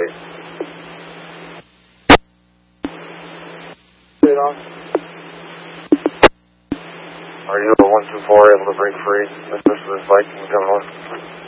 free. Are you a 124 able to break free? This is Viking coming on.